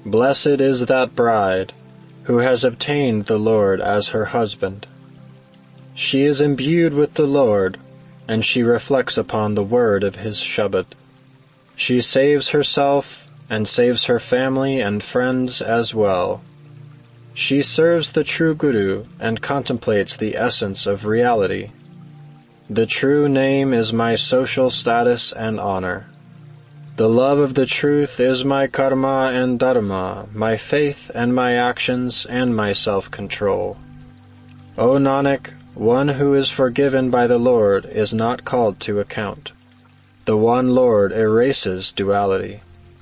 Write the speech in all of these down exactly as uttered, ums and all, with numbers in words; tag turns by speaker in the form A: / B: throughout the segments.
A: Blessed is that bride who has obtained the Lord as her husband. She is imbued with the Lord, and she reflects upon the word of his Shabbat. She saves herself and saves her family and friends as well. She serves the true Guru and contemplates the essence of reality. The true name is my social status and honor. The love of the truth is my karma and dharma, my faith and my actions and my self-control. O Nanak, one who is forgiven by the Lord is not called to account. The one Lord erases duality.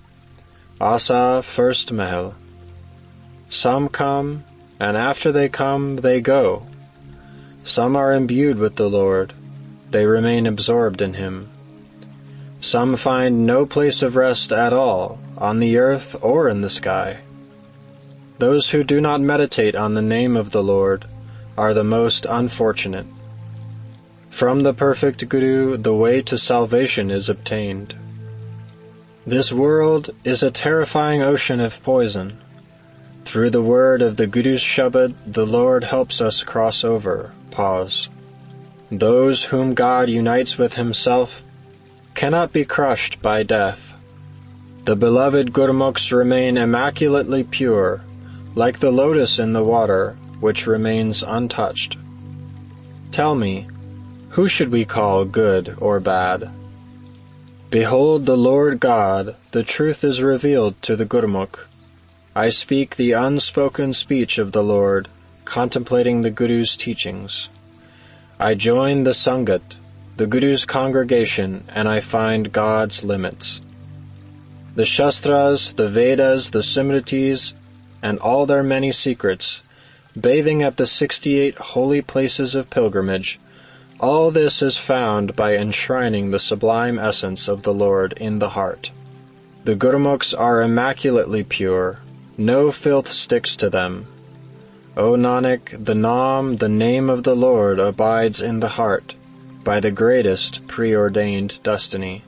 A: Asa, first Mahal. Some come, and after they come, they go. Some are imbued with the Lord. They remain absorbed in him. Some find no place of rest at all, on the earth or in the sky. Those who do not meditate on the name of the Lord are the most unfortunate. From the perfect Guru, the way to salvation is obtained. This world is a terrifying ocean of poison. Through the word of the Guru's Shabad, the Lord helps us cross over. Pause. Those whom God unites with himself cannot be crushed by death. The beloved Gurmukhs remain immaculately pure, like the lotus in the water, which remains untouched. Tell me, who should we call good or bad? Behold the Lord God, the truth is revealed to the Gurmukh. I speak the unspoken speech of the Lord, contemplating the Guru's teachings. I join the Sangat, the Guru's congregation, and I find God's limits. The Shastras, the Vedas, the Simritis, and all their many secrets, bathing at the sixty-eight holy places of pilgrimage, all this is found by enshrining the sublime essence of the Lord in the heart. The Gurmukhs are immaculately pure. No filth sticks to them. O Nanak, the Naam, the name of the Lord, abides in the heart, by the greatest preordained destiny.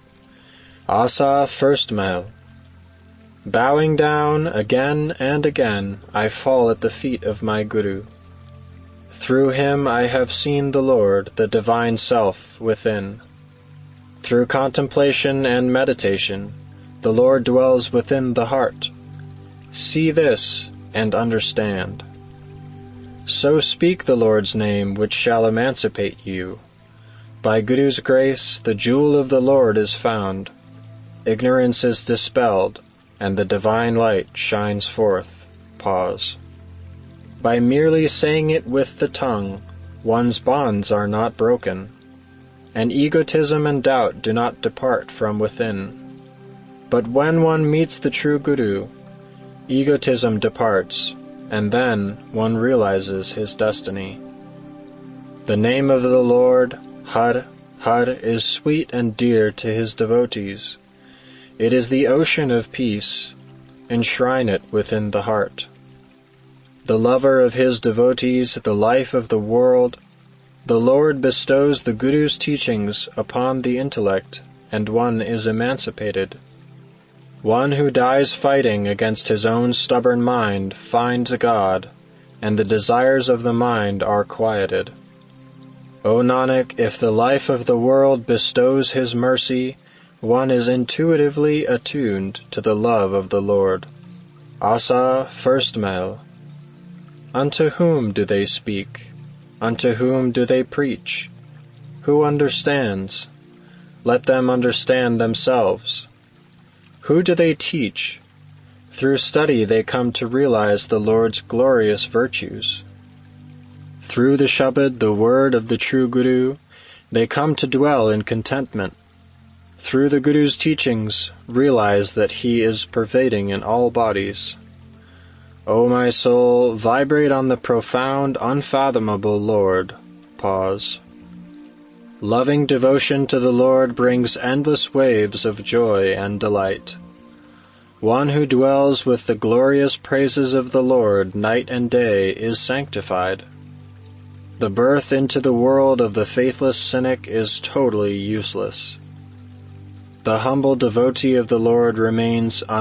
A: Asa, first Mahal. Bowing down again and again, I fall at the feet of my Guru. Through him I have seen the Lord, the divine self within. Through contemplation and meditation, the Lord dwells within the heart. See this and understand. So speak the Lord's name, which shall emancipate you. By Guru's grace, the jewel of the Lord is found. Ignorance is dispelled, and the divine light shines forth. Pause. By merely saying it with the tongue, one's bonds are not broken, and egotism and doubt do not depart from within. But when one meets the true Guru, egotism departs, and then one realizes his destiny. The name of the Lord, Har, Har, is sweet and dear to his devotees. It is the ocean of peace. Enshrine it within the heart. The lover of his devotees, the life of the world, the Lord bestows the Guru's teachings upon the intellect, and one is emancipated. One who dies fighting against his own stubborn mind finds God, and the desires of the mind are quieted. O Nanak, if the life of the world bestows his mercy, one is intuitively attuned to the love of the Lord. Asa, first Mahal. Unto whom do they speak? Unto whom do they preach? Who understands? Let them understand themselves. Who do they teach? Through study they come to realize the Lord's glorious virtues. Through the Shabad, the word of the true Guru, they come to dwell in contentment. Through the Guru's teachings, realize that he is pervading in all bodies. O my soul, vibrate on the profound, unfathomable Lord. Pause. Loving devotion to the Lord brings endless waves of joy and delight. One who dwells with the glorious praises of the Lord night and day is sanctified. The birth into the world of the faithless cynic is totally useless. The humble devotee of the Lord remains